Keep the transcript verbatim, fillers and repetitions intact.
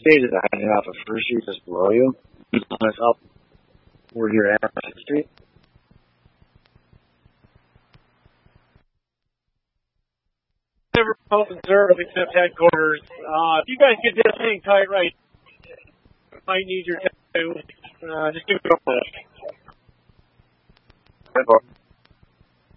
stage is heading off of First Street just below you. It's up where you're at Sixth Street. Never observed except headquarters. Uh, if you guys get this thing tight right, I might need your time. Uh, just give me a call.